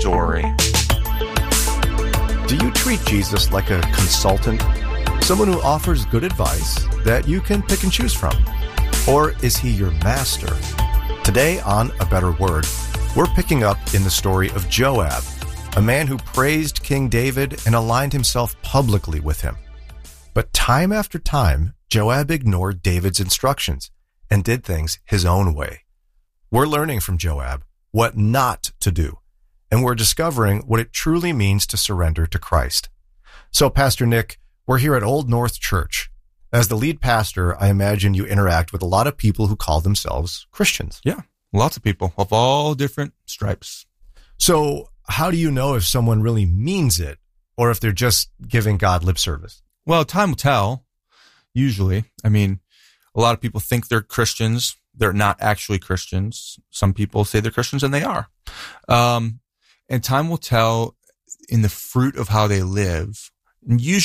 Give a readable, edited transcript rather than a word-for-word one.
story. Do you treat Jesus like a consultant? Someone who offers good advice that you can pick and choose from? Or is he your master? Today on A Better Word, we're picking up in the story of Joab, a man who praised King David and aligned himself publicly with him. But time after time, Joab ignored David's instructions and did things his own way. We're learning from Joab what not to do, and we're discovering what it truly means to surrender to Christ. So, Pastor Nick, we're here at Old North Church. As the lead pastor, I imagine you interact with a lot of people who call themselves Christians. Yeah, lots of people of all different stripes. So how do you know if someone really means it or if they're just giving God lip service? Well, time will tell, usually. I mean, a lot of people think they're Christians. They're not actually Christians. Some people say they're Christians, and they are. And time will tell in the fruit of how they live. And usually